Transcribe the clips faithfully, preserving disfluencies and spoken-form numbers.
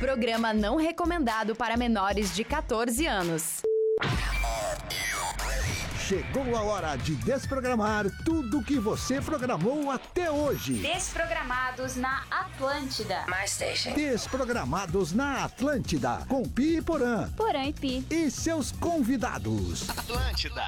Programa não recomendado para menores de catorze anos. Chegou a hora de desprogramar tudo que você programou até hoje. Desprogramados na Atlântida. My station. Desprogramados na Atlântida, com Pi e Porã. Porã e Pi. E seus convidados. Atlântida.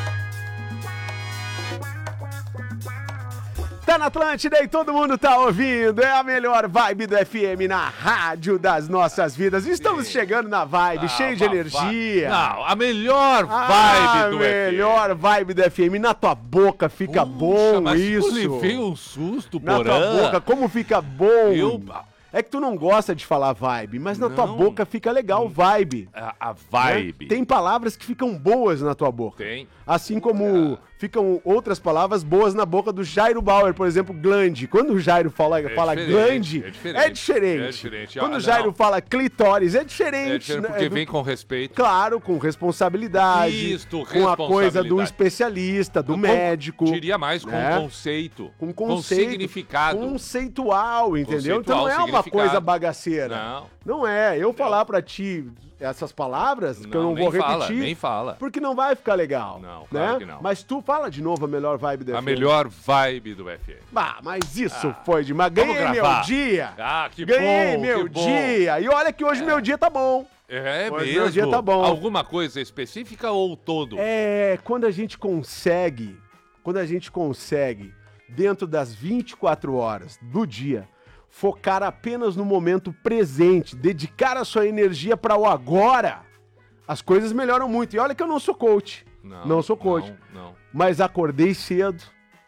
Tá na Atlântida e todo mundo tá ouvindo. É a melhor vibe do F M na rádio das nossas vidas. Estamos Sim. chegando na vibe, ah, cheio de energia. Não, a melhor vibe ah, do F M. A melhor vibe do F M. Na tua boca fica Puxa, bom mas isso. Mas veio um susto, Na Porã. tua boca, como fica bom. Eu... É que tu não gosta de falar vibe, mas na não. tua boca fica legal vibe. A, a vibe. Né? Tem palavras que ficam boas na tua boca. Tem. Assim como ficam outras palavras boas na boca do Jairo Bauer, por exemplo, glande. Quando o Jairo fala, é fala glande, é diferente. É diferente. É diferente. Quando ah, o Jairo não. fala clitóris, é diferente. É diferente porque né? vem com respeito. Claro, com responsabilidade. Isso, com a coisa do especialista, do com, médico. Diria mais com né? conceito. Com conceito. Com significado. Conceitual, entendeu? Conceitual, então não é uma coisa bagaceira. Não. Não é. Eu não. falar pra ti essas palavras, não, que eu não vou repetir. Fala, nem fala. Porque não vai ficar legal. Não, né? claro que não. Mas tu fala de novo a melhor vibe do a F M. A melhor vibe do F M. Bah, mas isso ah, foi demais. Ganhei meu dia. Ah, que Ganhei bom, meu que bom. dia. E olha que hoje é. meu dia tá bom. É hoje mesmo? Meu dia tá bom. Alguma coisa específica ou todo? É, quando a gente consegue, quando a gente consegue, dentro das vinte e quatro horas do dia, focar apenas no momento presente, dedicar a sua energia para o agora, as coisas melhoram muito. E olha que eu não sou coach. Não, não sou coach. Não, não. Mas acordei cedo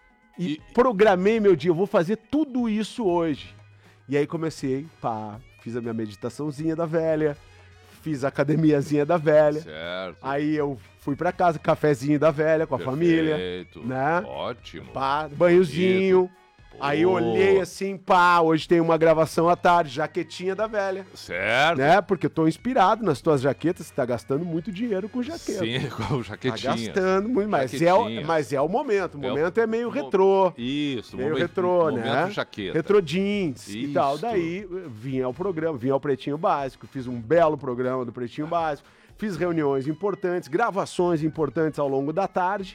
e, e programei meu dia. Eu vou fazer tudo isso hoje. E aí comecei, pá, fiz a minha meditaçãozinha da velha, fiz a academiazinha da velha. Certo. Aí eu fui pra casa, cafezinho da velha com a Perfeito. família. Né? Ótimo. Pá, banhozinho. Aí eu olhei assim, pá, hoje tem uma gravação à tarde, jaquetinha da velha. Certo. Né? Porque eu tô inspirado nas tuas jaquetas, você tá gastando muito dinheiro com jaqueta. Sim, com jaquetinha. Tá gastando muito, mas é, o, mas é o momento. O momento é, o... é meio retrô. Isso, meio momento, retrô, momento né? Jaqueta. Retrô jeans Isso. e tal. Daí vim ao programa, vim ao Pretinho Básico, fiz um belo programa do Pretinho Básico, fiz reuniões importantes, gravações importantes ao longo da tarde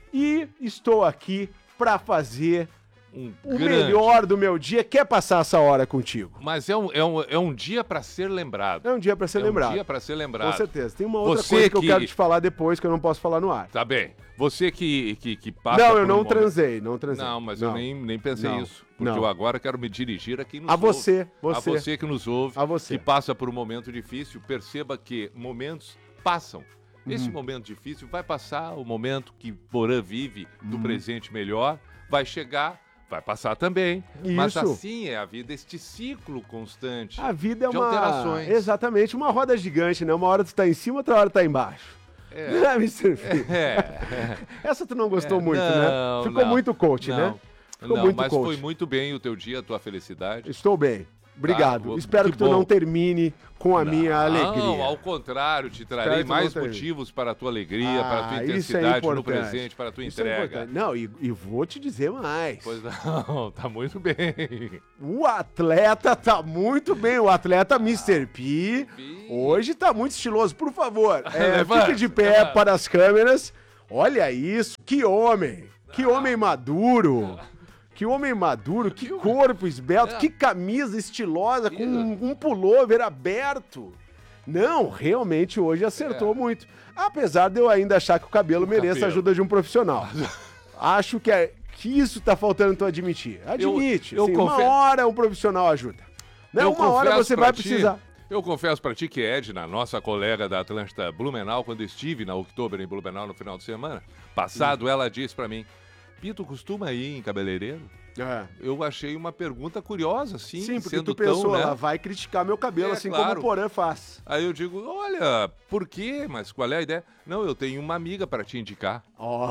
e estou aqui pra fazer Um o grande. melhor do meu dia. Quer passar essa hora contigo? Mas é um, é um, é um dia pra ser lembrado. É um dia pra ser é lembrado. É um dia pra ser lembrado. Com certeza. Tem uma outra Você coisa que, que eu quero te falar depois que eu não posso falar no ar. Tá bem. Você que, que, que passa Não, eu por não um transei, momento... não transei. Não, mas não. eu nem, nem pensei não. isso. Porque não. eu agora quero me dirigir a quem nos a ouve. você, você. A você que nos ouve. A você. Que passa por um momento difícil. Perceba que momentos passam. Esse uhum. momento difícil vai passar, o momento que Porã vive do uhum. presente melhor, vai chegar... Vai passar também, Isso. mas assim é a vida, este ciclo constante a vida é de uma... alterações. Exatamente, uma roda gigante, né? Uma hora tu tá em cima, outra hora tá embaixo. É. Né, mister P? É, é. Essa tu não gostou é. muito, não, né? Ficou não, muito coach, não, né? Ficou não, muito mas coach. foi muito bem o teu dia, a tua felicidade. Estou bem. Obrigado. Ah, Espero que, que tu bom. não termine com a não, minha alegria. Não, ao contrário, te trarei mais motivos para a tua alegria, ah, para a tua intensidade é no presente, para a tua isso entrega. É não, e, e vou te dizer mais. Pois não, tá muito bem. O atleta tá muito bem, o atleta mister P. Hoje tá muito estiloso. Por favor, é, fique de pé levanta. para as câmeras. Olha isso, que homem, que homem maduro. Que homem maduro, que corpo esbelto, que camisa estilosa com um, um pullover aberto. Não, realmente hoje acertou é. muito. Apesar de eu ainda achar que o cabelo o merece cabelo. a ajuda de um profissional. Acho que, é, que isso tá faltando tu admitir. Admite. Eu, eu assim, confe... Uma hora um profissional ajuda. Não, uma hora você vai ti, precisar. Eu confesso pra ti que Edna, nossa colega da Atlântida Blumenau, quando estive na Oktober em Blumenau no final de semana passado, hum. ela disse pra mim: Pito, costuma ir em cabeleireiro? É. Eu achei uma pergunta curiosa, sim. Sim, porque sendo tu pensou, tão, né? ela vai criticar meu cabelo, é, assim claro. como o Porã faz. Aí eu digo, olha, por quê? Mas qual é a ideia? Não, eu tenho uma amiga pra te indicar. Oh,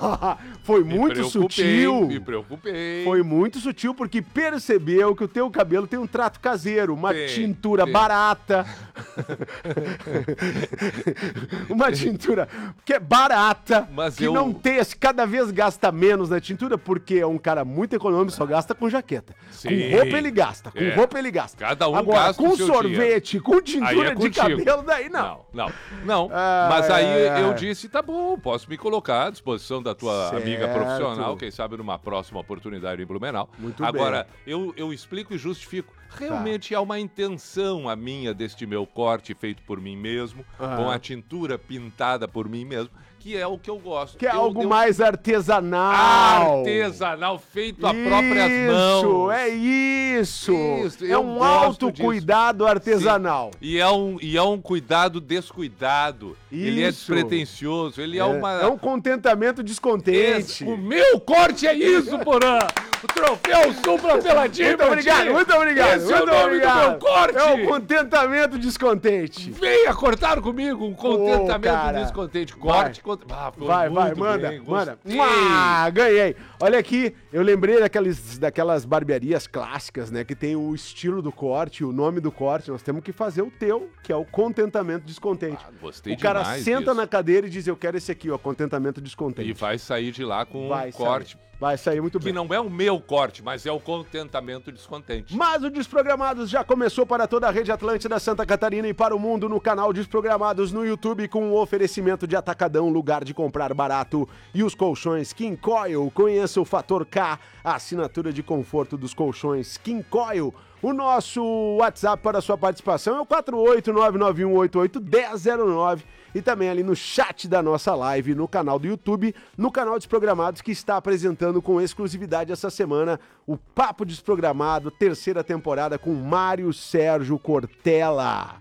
foi me muito sutil. Me preocupei. Foi muito sutil, porque percebeu que o teu cabelo tem um trato caseiro, uma tem, tintura tem. barata. Uma tintura que é barata, Mas que eu- não tem, cada vez gasta menos na tintura, porque é um cara muito econômico, só gasta com jaqueta. Sim. Com roupa ele gasta, com É. roupa ele gasta. Cada um Agora, gasta com o seu sorvete, com Aí tintura é de contigo. cabelo, daí não. Não, não. não. Ah, Mas aí é, é. eu disse, tá bom, posso me colocar à disposição da tua Certo. amiga profissional, quem sabe numa próxima oportunidade em Blumenau. Muito Agora, eu, eu explico e justifico. Realmente há uma intenção a minha deste meu corte feito por mim mesmo, Aham. com a tintura pintada por mim mesmo, que é o que eu gosto. Que é Eu- algo eu- mais artesanal. Artesanal, feito a próprias mãos. Isso, é isso. Isso, é eu um gosto autocuidado artesanal. Sim. E é, um, e é um cuidado descuidado. Ele é Isso. despretensioso. Ele é, É, uma. é um contentamento descontente. O meu corte é isso, Porã! O troféu Supra pela Muito obrigado, muito obrigado. Esse é o muito nome obrigado. do meu corte! É um contentamento descontente. Venha cortar comigo um contentamento cara. descontente. Corte, contra... ah, foi Vai, vai, muito manda, bem, manda. gostei. Ah, ganhei. Olha aqui, eu lembrei daqueles, daquelas barbearias clássicas, né? Que tem o estilo do corte, o nome do corte. Nós temos que fazer o teu, que é o contentamento descontente. Ah, gostei o cara demais senta disso. na cadeira e diz, eu quero esse aqui, ó, contentamento descontente. E vai sair de lá com Vai um sair. corte Vai sair muito que bem. não é o meu corte, mas é o contentamento descontente. Mas o Desprogramados já começou para toda a rede Atlântida Santa Catarina e para o mundo no canal Desprogramados no YouTube com o oferecimento de Atacadão, lugar de comprar barato, e os colchões King Coil. Conheça o Fator K, a assinatura de conforto dos colchões King Coil. O nosso WhatsApp para a sua participação é o quatro oito nove nove um oito oito um zero zero nove e também ali no chat da nossa live no canal do YouTube, no canal Desprogramados, que está apresentando com exclusividade essa semana o Papo Desprogramado, terceira temporada com Mário Sérgio Cortella.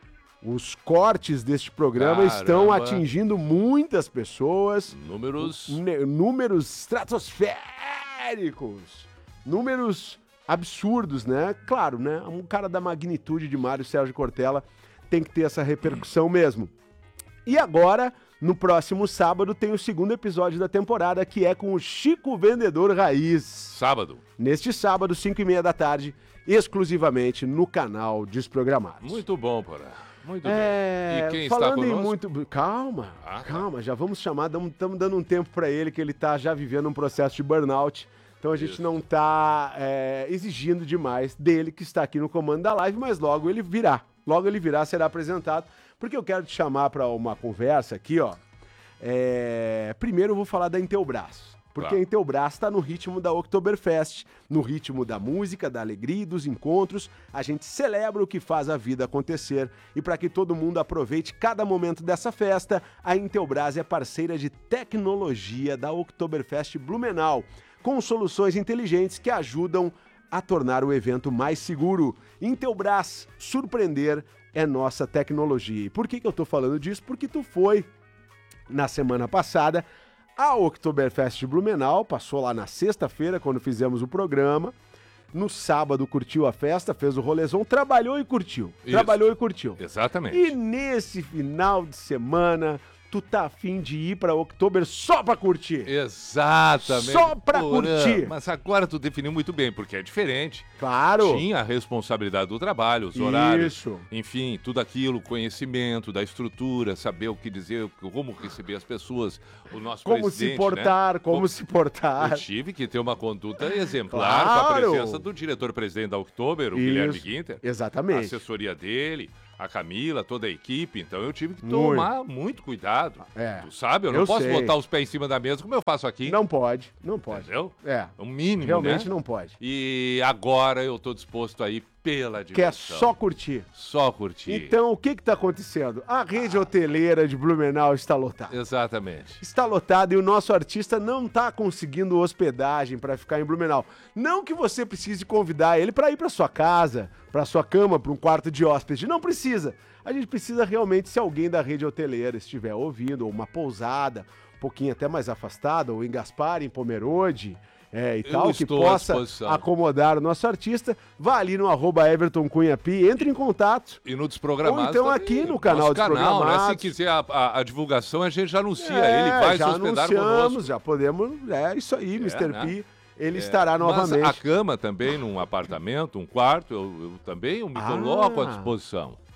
Os cortes deste programa Caramba. estão atingindo muitas pessoas. Números. N- números estratosféricos. Números absurdos, né? Claro, né? Um cara da magnitude de Mário Sérgio Cortella tem que ter essa repercussão mesmo. E agora, no próximo sábado, tem o segundo episódio da temporada, que é com o Chico Vendedor Raiz. Sábado. Neste sábado, cinco e meia da tarde, exclusivamente no canal Desprogramados. Muito bom, Porã. Muito É, bem. E quem está falando em conosco? muito... Calma, Ah, tá. calma, já vamos chamar, estamos dando um tempo para ele, que ele tá já vivendo um processo de burnout, então a gente Isso. não tá é, exigindo demais dele, que está aqui no comando da live, mas logo ele virá, logo ele virá, será apresentado, porque eu quero te chamar para uma conversa aqui, ó. É, primeiro eu vou falar da Intelbras. Porque Tá. a Intelbras está no ritmo da Oktoberfest, no ritmo da música, da alegria e dos encontros. A gente celebra o que faz a vida acontecer. E para que todo mundo aproveite cada momento dessa festa, a Intelbras é parceira de tecnologia da Oktoberfest Blumenau, com soluções inteligentes que ajudam a tornar o evento mais seguro. Intelbras, surpreender é nossa tecnologia. E por que, que eu tô falando disso? Porque tu foi na semana passada a Oktoberfest de Blumenau, passou lá na sexta-feira, quando fizemos o programa. No sábado curtiu a festa, fez o rolezão, trabalhou e curtiu. Isso. Trabalhou e curtiu. Exatamente. E nesse final de semana, tu tá afim de ir pra Oktober só pra curtir. Exatamente. Só pra Porã, curtir. Mas agora tu definiu muito bem, porque é diferente. Claro. Tinha a responsabilidade do trabalho, os horários. Isso. Enfim, tudo aquilo, conhecimento da estrutura, saber o que dizer, como receber as pessoas, o nosso Como presidente, se portar, né? como se portar. Eu tive que ter uma conduta exemplar com a Claro. presença do diretor-presidente da Oktober, o Guilherme Isso. Guinter. A Exatamente. assessoria dele, a Camila, toda a equipe. Então eu tive que Muito. tomar muito cuidado. É. Tu sabe, eu não Eu posso sei. botar os pés em cima da mesa como eu faço aqui. Não pode, não pode. Entendeu? É, É o mínimo, realmente né? não pode. E agora eu tô disposto a ir pela Quer diversão. só curtir. Só curtir. Então, o que que tá acontecendo? A rede hoteleira de Blumenau está lotada. Exatamente. Está lotada e o nosso artista não tá conseguindo hospedagem para ficar em Blumenau. Não que você precise convidar ele para ir para sua casa, para sua cama, para um quarto de hóspede. Não precisa. A gente precisa realmente, se alguém da rede hoteleira estiver ouvindo, ou uma pousada, um pouquinho até mais afastada, ou em Gaspar, em Pomerode, é, e Eu tal, que estou à possa disposição. acomodar o nosso artista, vá ali no arroba Everton Cunha Pi, entre em contato. E no Desprogramados Ou então também, aqui no canal nosso canal, né? Desprogramados. Se quiser a, a- a divulgação, a gente já anuncia. É, Ele vai se já hospedar anunciamos, conosco. já podemos, é isso aí, mister né? P, ele É, estará novamente. Mas a cama também, num apartamento, um quarto, eu, eu também eu me Ah. coloco à disposição.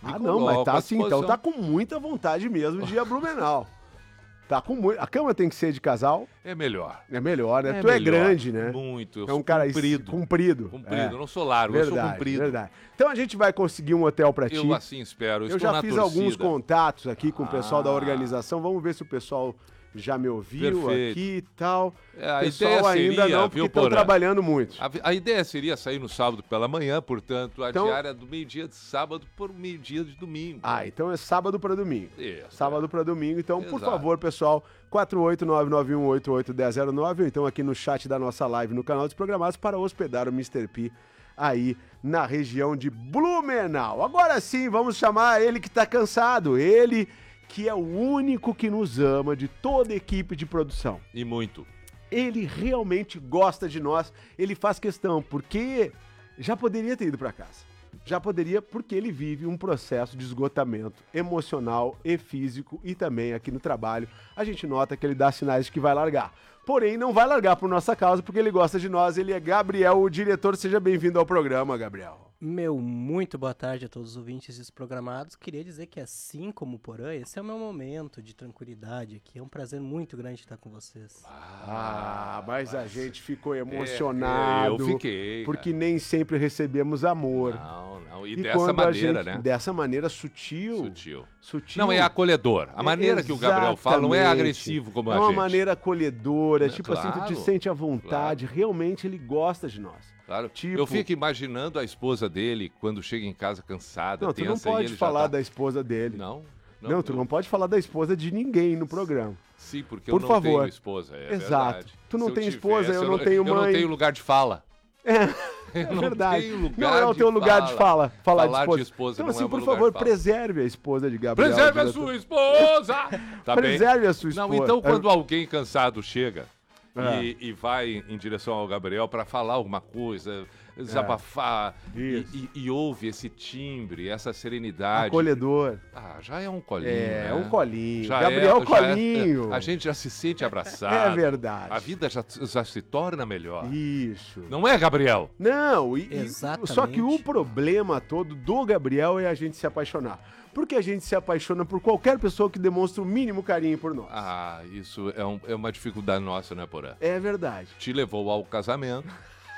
Ah, não, mas tá assim, então tá com muita vontade mesmo de ir a Blumenau. Tá com muito. A cama tem que ser de casal. É melhor. É melhor, né? É tu melhor. é grande, né? Muito. Eu é um cara comprido. Comprido. Comprido. É. Eu não sou largo, Verdade, eu sou comprido. Verdade. Então a gente vai conseguir um hotel pra ti. Eu assim espero. Eu, eu estou já na fiz torcida. alguns contatos aqui com o pessoal da Ah. organização. Vamos ver se o pessoal já me ouviu Perfeito. aqui e tal. É, a o pessoal ideia ainda seria, não, porque viu, estão Porã? trabalhando muito. A, a ideia seria sair no sábado pela manhã, portanto, a Então- diária do meio-dia de sábado por meio-dia de domingo. Ah, então é sábado para domingo. Isso, Sábado para domingo. Então, por Exato. favor, pessoal, quatro oito nove nove um oito oito um zero zero nove ou então aqui no chat da nossa live no canal dos programados para hospedar o mister P aí na região de Blumenau. Agora sim, vamos chamar ele que tá cansado. Ele que é o único que nos ama de toda a equipe de produção. E muito. Ele realmente gosta de nós, ele faz questão, porque já poderia ter ido para casa. Já poderia, porque ele vive um processo de esgotamento emocional e físico e também aqui no trabalho a gente nota que ele dá sinais de que vai largar. Porém, não vai largar por nossa causa, porque ele gosta de nós. Ele é Gabriel, o diretor. Seja bem-vindo ao programa, Gabriel. Meu, muito boa tarde a todos os ouvintes desprogramados. Queria dizer que assim como o Porã, esse é o meu momento de tranquilidade aqui. É um prazer muito grande estar com vocês. Ah, mas a gente ficou emocionado. É, eu fiquei, porque cara. nem sempre recebemos amor. Não, não. E, E dessa quando a maneira, gente- né? Dessa maneira sutil. Sutil. Sutil. Não é acolhedor. A maneira que o Gabriel fala não é Exatamente. agressivo como é a uma gente. maneira acolhedora, É, tipo assim, tu te claro, sente à vontade, realmente ele gosta de nós. Claro. Tipo- Eu fico imaginando a esposa dele quando chega em casa cansada, Não, tu não tensa, e pode ele já falar tá- da esposa dele. Não? Não, tu eu- não pode falar da esposa de ninguém no programa. Sim, porque Por eu não favor. tenho esposa, é Exato. verdade. Tu não Se eu tem esposa, eu não tenho Eu não mãe. tenho lugar de fala. É, Eu não verdade. tenho lugar Não é o de teu lugar de fala. fala, falar, Falar de esposa. de esposa então, não assim, é meu por lugar favor, de fala. preserve a esposa de Gabriel. Preserve a diretor. sua esposa! Tá bem? Preserve a sua esposa. Não, então quando alguém cansado chega É. e, e vai em direção ao Gabriel para falar alguma coisa, desabafar, e, Isso. e- e ouve esse timbre, essa serenidade. Acolhedor. Ah, já é um colinho, É, né? um colinho. Já Gabriel é, já é- Colinho. a gente já se sente abraçado. É verdade. A vida já, já se torna melhor. Isso. Não é, Gabriel? Não, e, e- Exatamente. só que o problema todo do Gabriel é a gente se apaixonar. Porque a gente se apaixona por qualquer pessoa que demonstra o mínimo carinho por nós. Ah, isso é, um- é uma dificuldade nossa, né, Porã? É verdade. Te levou ao casamento.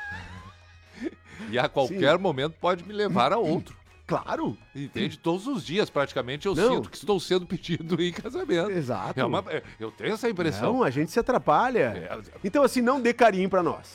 E a qualquer momento pode me levar a outro. Claro. Entende? Todos os dias, praticamente, eu Não. sinto que estou sendo pedido em casamento. Exato. É uma- é- eu tenho essa impressão. Não, a gente se atrapalha. É. Então, assim, não dê carinho pra nós.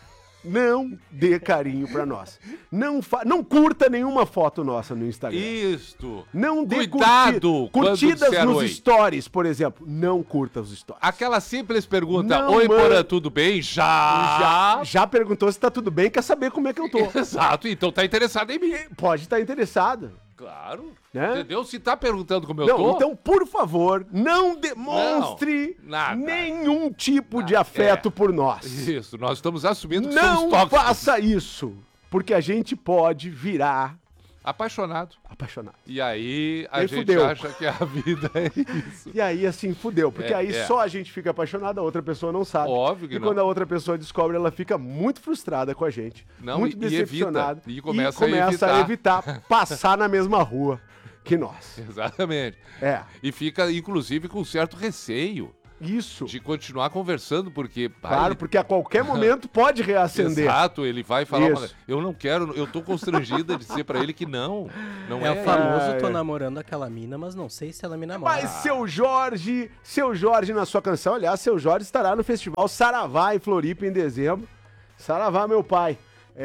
Não dê carinho pra nós. Não, fa- não curta nenhuma foto nossa no Instagram. Isto. Não dê Cuidado curti- quando curtidas disser nos oi. stories, por exemplo. Não curta os stories. Aquela simples pergunta: Não, Oi, mano. Porã, tudo bem? Já. Já, já perguntou se tá tudo bem, quer saber como é que eu tô. Exato, então tá interessado em mim. Pode estar interessado. Claro. Né? Entendeu? Se tá perguntando como eu Não, tô. então, por favor, não demonstre Não, nada. nenhum tipo de Ah, afeto é. por nós. Isso, nós estamos assumindo que Não somos tóxicos. faça isso, porque a gente pode virar Apaixonado. apaixonado. E aí a Aí gente fudeu. acha que a vida é isso. E aí, assim, fudeu, porque É, aí é. só a gente fica apaixonado, a outra pessoa não sabe. Óbvio que e não. quando a outra pessoa descobre, ela fica muito frustrada com a gente. Não, muito e- e decepcionada. evita. E começa a começa a evitar passar na mesma rua que nós. Exatamente. É, E fica, inclusive, com certo receio isso. de continuar conversando, porque. Claro, ele- porque a qualquer momento pode reacender. Exato, ele vai falar uma... Isso. Eu não quero, eu tô constrangida de dizer pra ele que não. Não É, é, o famoso, é. tô namorando aquela mina, mas não sei se ela me namora. Mas seu Jorge, seu Jorge na sua canção, aliás, seu Jorge estará no festival Saravá em Floripa em dezembro. Saravá, meu pai.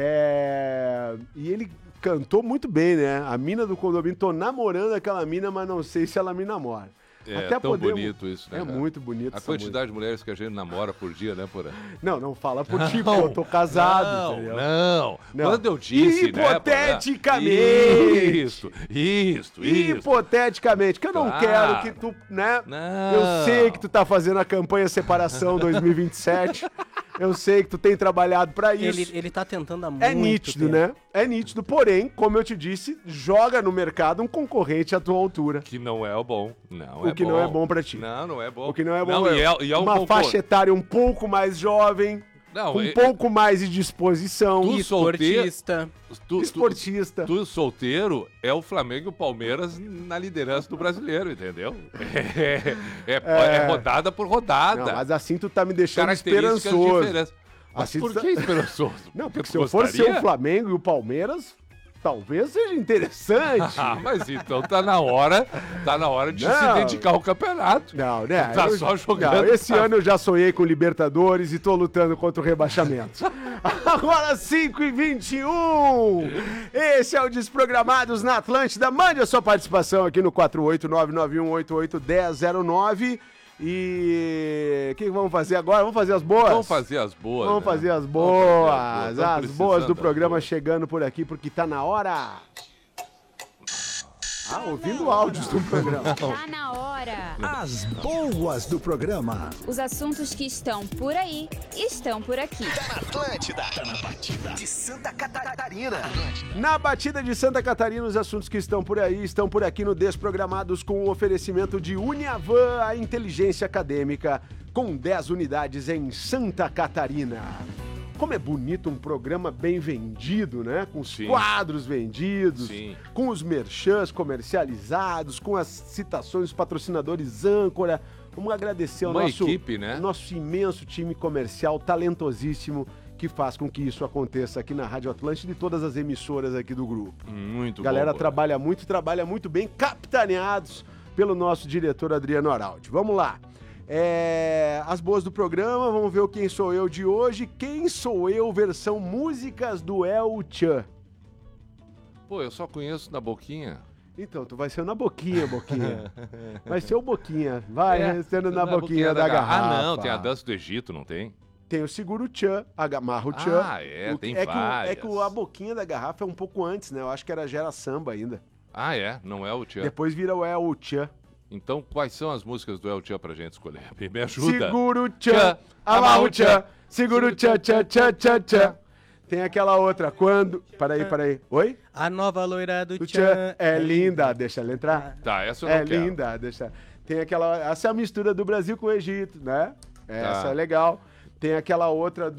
É... E ele cantou muito bem, né? A mina do condomínio, tô namorando aquela mina, mas não sei se ela me namora. É tão podemos- bonito isso, né? É cara? muito bonito A essa quantidade de mulheres que a gente namora por dia, né, Porã? música. Não, não fala por ti, porque eu tô casado, Não, entendeu? não, Não. Quando eu disse, né, Porã? Hipoteticamente. Isto, isto, isto. Hipoteticamente, que eu não Claro. quero que tu, né? Não. Eu sei que tu tá fazendo a campanha Separação dois mil e vinte e sete. Eu sei que tu tem trabalhado pra isso. Ele, ele tá tentando há muito É nítido, tempo. né? É nítido. Porém, como eu te disse, joga no mercado um concorrente à tua altura. Que não é o bom. Não O é que bom. não é bom pra ti. Não, não é bom. O que não é bom e é, e é um uma concor- faixa etária um pouco mais jovem. Não, com um é- pouco mais de disposição. Tu solteiro- Esportista. Tu, tu, Esportista. tu solteiro é o Flamengo e o Palmeiras na liderança do brasileiro, entendeu? É, é- é rodada por rodada. Não, mas assim tu tá me deixando Características esperançoso. diferentes. Mas Assim por tu tá- que esperançoso? Não, porque Tu se eu for ser gostaria? o Flamengo e o Palmeiras, talvez seja interessante. Ah, mas então tá na hora, tá na hora de se Não. dedicar ao campeonato. Não, né? Tá Eu- só jogando. Não, esse tá? ano eu já sonhei com Libertadores e tô lutando contra o rebaixamento. Agora cinco e vinte e um. Esse é o Desprogramados na Atlântida. Mande a sua participação aqui no quatro oito nove nove um oito oito um zero zero nove. E o que que vamos fazer agora? Vamos fazer as boas? Vamos fazer as boas. Vamos né? fazer as Vamos boas. fazer as boas. As Tamo boas do precisando programa das boas. chegando por aqui porque tá na hora. Ah, ouvindo áudios do programa. Tá na hora. As boas do programa. Os assuntos que estão por aí estão por aqui. De Santa Catarina. Na batida de Santa Catarina, os assuntos que estão por aí estão por aqui no Desprogramados com o oferecimento de Uniavan, a inteligência acadêmica, com dez unidades em Santa Catarina. Como é bonito um programa bem vendido, né? Com os Sim. quadros vendidos, Sim. com os merchans comercializados, com as citações dos patrocinadores âncora. Vamos agradecer ao Uma nosso, equipe, né? nosso imenso time comercial talentosíssimo que faz com que isso aconteça aqui na Rádio Atlântida e todas as emissoras aqui do grupo. Muito A galera bom. trabalha muito, trabalha muito bem, capitaneados pelo nosso diretor Adriano Araldi. Vamos lá. É, as boas do programa, vamos ver o Quem Sou Eu de hoje. Quem Sou Eu, versão músicas do El Chan. Pô, eu só conheço na boquinha. Então, tu vai ser na boquinha, Boquinha. Vai ser o Boquinha. Vai, É, sendo na, boquinha, da, garrafa. Ah, não, tem a dança do Egito, não tem? Tem o Seguro Tchan, amarra o Tchan. Ah, é, O- tem é que, o- várias. é que o- a boquinha da garrafa é um pouco antes, né? Eu acho que era Gera Samba ainda. Ah, é? Não é o Tchan. Depois vira o El Tchan. Então, quais são as músicas do El Tchan pra gente escolher? Me ajuda. Seguro Tchan, Tchan, amarra o amarra Tchan. Seguro Tchan, Tchan, Tchan, Tchan, Tchan. Tem aquela outra, quando... Peraí, peraí. Oi? A nova loira do O Tchan. Tchan é linda, deixa ela entrar. Tá, essa eu não É quero. linda, deixa... Tem aquela... Essa é a mistura do Brasil com o Egito, né? Essa Tá. é legal. Tem aquela outra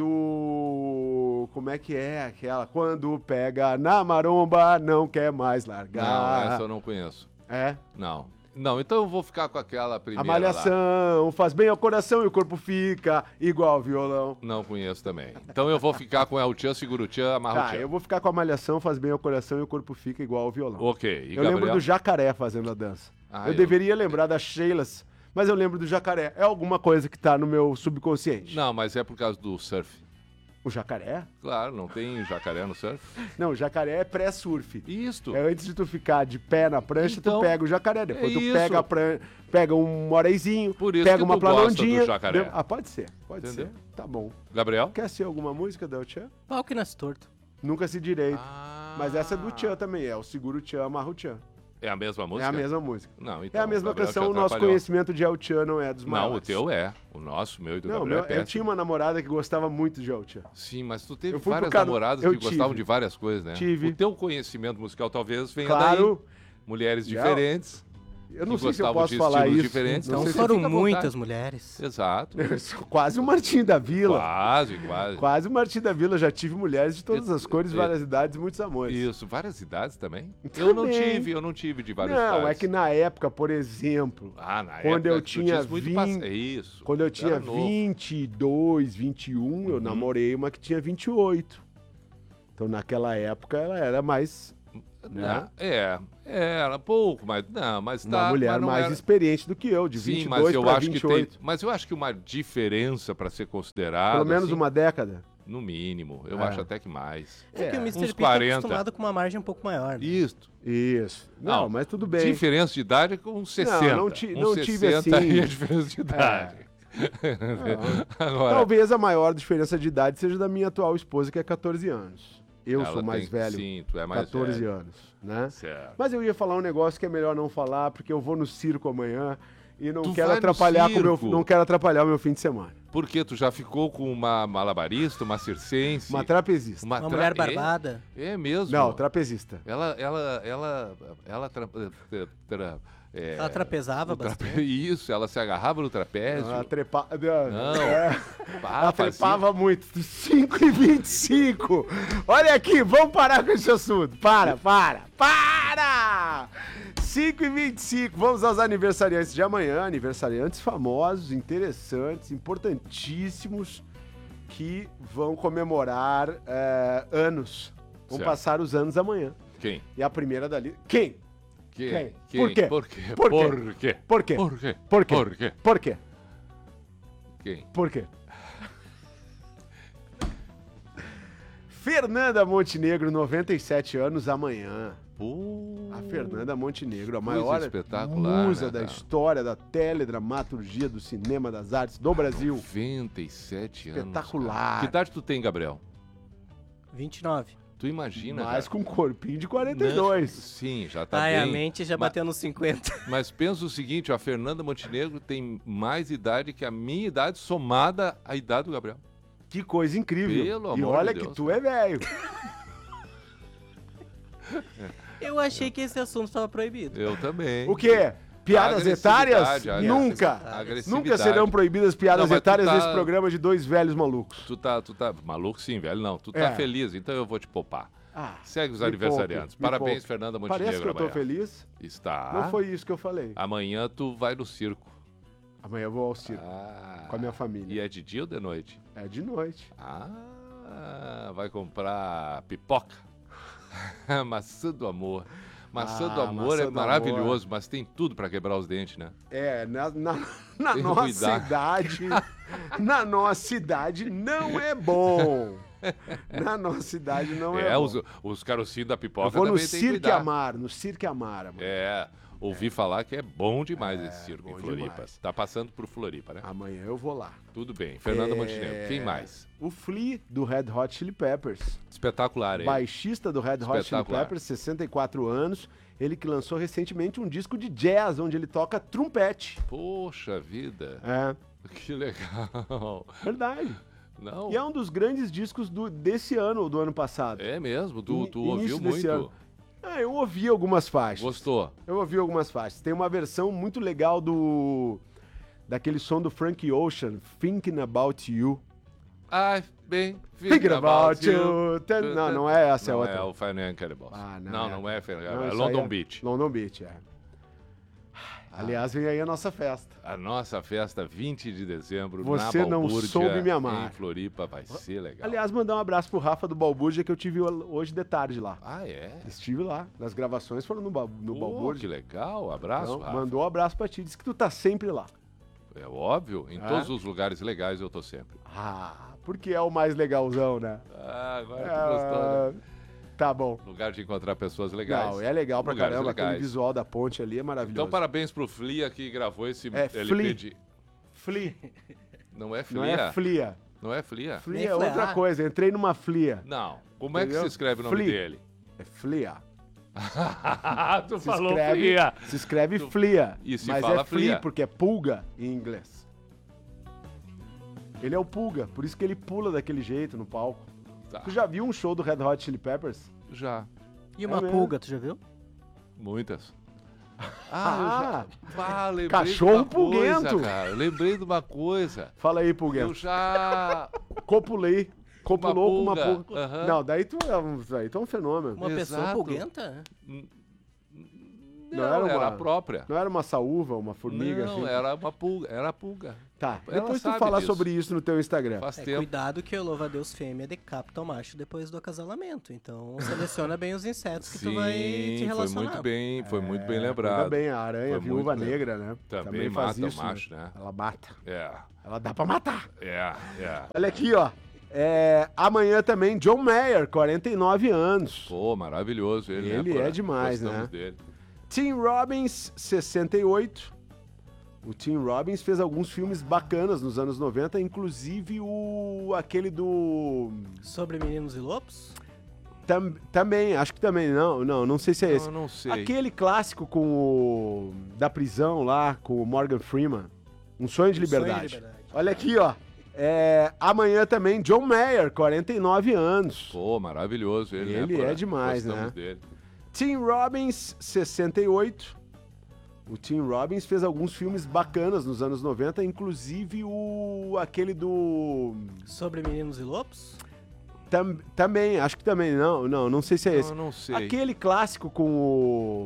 do... Como é que é aquela? Quando pega na maromba, não quer mais largar. Não, essa eu não conheço. É. Não. Não, então eu vou ficar com aquela A primeira lá. malhação faz bem ao coração e o corpo fica igual ao violão. Não conheço também. Então eu vou ficar com El Tchan, Seguro Tchan, Amarra o Tá, Tchan. eu vou ficar com a malhação, faz bem ao coração e o corpo fica igual ao violão. Ok. E eu Gabriel? lembro do jacaré fazendo a dança. Ah, eu, eu- deveria lembrar das Sheilas, mas eu lembro do jacaré. É alguma coisa que tá no meu subconsciente. Não, mas é por causa do surf. O jacaré? Claro, não tem jacaré no surf? Não, o jacaré é pré-surf. Isto. É antes de tu ficar de pé na prancha, Então, tu pega o jacaré. Depois é tu isso. pega, a pran... pega um moreizinho, Por isso pega que uma tu gosta planondinha. do jacaré. Ah, pode ser, pode Entendeu? ser. Tá bom. Gabriel? Quer ser alguma música da Tchan? Pau que nasce torto. Nunca se direito. Ah. Mas essa é do Tchan também, é o Seguro Tchan, Amarra o Tchan. É a mesma música? É a mesma música. Não, então. É a mesma Gabriel canção, te o nosso atrapalhou. conhecimento de El Tchan não é dos maiores. Não, o teu é. O nosso, o meu e do Não, Gabriel meu, é péssimo. eu tinha uma namorada que gostava muito de El Tchan. Sim, mas tu teve Eu fui pro várias cano- namoradas eu que gostavam tive. de várias coisas, né? Tive. O teu conhecimento musical talvez venha Claro. daí. Mulheres Já- diferentes. Eu não que sei se eu gostavam posso de falar estilos isso. diferentes. Não Então sei se foram fica à vontade. muitas mulheres. Exato. eu sou quase o Martim da Vila. Quase, quase. Quase o Martim da Vila. Já tive mulheres de todas Eu- as cores, eu- várias idades e muitos amores. Isso, várias idades também? Eu não Também. tive, eu não tive de várias Não, idades. é que na época, por exemplo, Ah, na quando época eu tu tinha tinhas muito vinte- pass- É isso. quando eu tu tinha era novo. vinte e dois, vinte e um, eu Uhum. namorei uma que tinha vinte e oito. Então naquela época ela era mais né? Não, é, é, era pouco, mas não, mas uma tá, mulher mas não mais era... experiente do que eu, de Sim, vinte e mas dois eu para acho que vinte e oito. tem, mas eu acho que uma diferença para ser considerada, Pelo menos assim, uma década. no mínimo, eu É. acho até que mais. É, que o É, mister uns P tá quarenta. acostumado com uma margem um pouco maior. né? Isso. Isso. Não, Não, mas tudo bem. Diferença de idade é com sessenta. não ti- uns não tive sessenta assim. aí é diferença de idade. Agora, Talvez a maior diferença de idade seja da minha atual esposa, que é catorze anos. Eu ela sou mais tem- velho, Sim, tu é mais catorze velho. anos, né? Certo. Mas eu ia falar um negócio que é melhor não falar, porque eu vou no circo amanhã e não Tu quero vai no atrapalhar com o meu, circo. não quero atrapalhar o meu fim de semana. Por quê? Tu já ficou com uma malabarista, uma circense? Uma trapezista. Uma tra- mulher é? barbada. É, mesmo? Não, trapezista. Ela, ela, ela, ela... Tra... tra- é, Ela trapezava o trape- bastante. Isso, ela se agarrava no trapézio. Ela trepa... Não. É, Ah, ela fazia- trepava muito. cinco e vinte e cinco. Olha aqui, vamos parar com esse assunto. Para, para, para! cinco e vinte e cinco. Vamos aos aniversariantes de amanhã. Aniversariantes famosos, interessantes, importantíssimos, que vão comemorar é, anos. Vão Certo. passar os anos amanhã. Quem? E a primeira dali... Quem? Quem? Quem? Por quê? Por quê? Por quê? Por quê? Por quê? Por quê? Por quê? Por quê? Por quê? Quem? Por quê? Fernanda Montenegro, noventa e sete anos, amanhã. Pô, A Fernanda Montenegro, a Coisa maior espetacular, musa né, da cara? história da teledramaturgia, do cinema, das artes do Brasil. noventa e sete anos. Espetacular. cara. Que idade tu tem, Gabriel? vinte e nove. Tu imagina, Mas cara? com um corpinho de quarenta e dois. Não, sim, já tá Ai, bem. a mente já Ma- bateu nos cinquenta. Mas pensa o seguinte, a Fernanda Montenegro tem mais idade que a minha idade somada à idade do Gabriel. Que coisa incrível. Pelo e amor olha de que Deus, tu é velho. Eu achei que esse assunto estava proibido. Eu também. O quê? Piadas Agressividade, etárias? a- Nunca. agressividade. Nunca serão proibidas piadas Não, mas tu etárias tá- nesse programa de dois velhos malucos. Tu tá, tu tá maluco sim, velho? Não, tu tá É. feliz, então eu vou te poupar. Ah, Segue os me aniversariantes. poupe, me Parabéns, poupe. Fernanda Montenegro. Parece que eu tô amanhã. feliz. Está. Não foi isso que eu falei. Amanhã tu vai no circo. Amanhã eu vou ao circo Ah. com a minha família. E é de dia ou de noite? É de noite. Ah, vai comprar pipoca. Maçã do amor. Maçã Ah, do amor maçã é do maravilhoso, mas tem tudo pra quebrar os dentes, né? É, na, na, na Tem que nossa cuidar. idade, na nossa idade não é bom. Na nossa idade não é, É, bom. os, os carocinhos da pipoca Eu vou no também tem que Cirque cuidar. Amar, no Cirque Amar, mano. É, ouvi falar que é bom demais esse circo bom em Floripa. demais. Tá passando por Floripa, né? Amanhã eu vou lá. Tudo bem. Fernanda É, Montenegro. Quem mais? O Flea, do Red Hot Chili Peppers. Espetacular, hein? Baixista do Red Hot Chili Espetacular. Peppers, sessenta e quatro anos. Ele que lançou recentemente um disco de jazz, onde ele toca trompete. Poxa vida. É, Que legal. verdade. Não, E é um dos grandes discos do, desse ano ou do ano passado. é mesmo. Tu, In- tu início ouviu desse muito. ano. Ah, eu ouvi algumas faixas. Gostou? Eu ouvi algumas faixas. Tem uma versão muito legal do... daquele som do Frank Ocean, Thinking About You. I've been Thinking About You. Ten- Não, não é essa, é Não outra. é o Fire Cannibals. Ah, não, não, é. não é Fire Não, é isso London aí é- Beach. London Beach, é. Aliás, vem aí a nossa festa. A nossa festa, vinte de dezembro, Você na não Balbúrdia, soube me amar. em Floripa, vai ser legal. Aliás, mandar um abraço pro Rafa do Balbúrdia, que eu tive hoje de tarde lá. Ah, é? Estive lá. As gravações foram no, ba no Pô, que Balbúrdia. legal, abraço, Então, Rafa. mandou um abraço pra ti. Disse que tu tá sempre lá. É óbvio, em É? todos os lugares legais eu tô sempre. Ah, porque é o mais legalzão, né? Ah, agora tu gostou, né? Ah, tá bom. Lugar de encontrar pessoas legais. Não, é legal pra Lugares caramba. Aquele legais. visual da ponte ali é maravilhoso. Então, parabéns pro Flia que gravou esse É, L P Flea. de... Flea. Não é Não Flia? é Flia. Não é Flia? Flia Nem é outra Flear. coisa. Entrei numa Flia. Não. Como é que Entendeu? se escreve o nome Flea. dele? É Flia. tu Se escreve, se escreve Tu- Flia. E se mas fala é Flea Flia. porque é pulga em inglês. Ele é o pulga, por isso que ele pula daquele jeito no palco. Tá. Tu já viu um show do Red Hot Chili Peppers? Já. E uma É mesmo? pulga, tu já viu? Muitas. Ah, eu já... Ah, lembrei cachorro de uma pulguento. coisa, cara. Eu lembrei de uma coisa. fala aí, Eu pulguento. já... Copulei. Copulou com uma pulga, pulga. aham. Não, daí tu, é um- daí tu é um fenômeno. Uma pessoa Exato. pulguenta? Não, era era, uma- a própria. Não era uma saúva, uma formiga Não, assim? era uma pulga. Era a pulga. Tá, Ela depois tu sabe fala disso. sobre isso no teu Instagram. Faz É, tempo. cuidado que o louva-a-Deus fêmea decapita o macho depois do acasalamento. Então, seleciona bem os insetos que tu vai te Sim, foi relacionar. muito bem, foi muito bem Ainda lembrado. bem, a aranha, Foi a viúva muito bem. negra, né? Também faz mata o isso, macho, né? Ela mata. É, Ela dá pra matar. é, é. Olha aqui, ó. É, amanhã também, John Mayer, quarenta e nove anos. Pô, maravilhoso ele, né? Ele Porã? é demais, Gostamos né? dele. Tim Robbins, sessenta e oito. O Tim Robbins fez alguns filmes bacanas nos anos noventa, inclusive o aquele do... Sobre Meninos e Lobos? Tam, também, acho que também, não, não, não sei se é Não, esse. eu não sei. Aquele clássico com o... da prisão lá, com o Morgan Freeman. Um Sonho de Liberdade. Sonho de Liberdade. Olha aqui, ó. É, amanhã também, John Mayer, quarenta e nove anos. Pô, maravilhoso ele, né? Ele Porã? é demais, Gostamos né? dele. Tim Robbins, sessenta e oito. O Tim Robbins fez alguns filmes bacanas nos anos noventa, inclusive o aquele do... Sobre Meninos e Lobos? Tam, também, acho que também, não, não, não sei se é Não, esse. eu não sei. Aquele clássico com o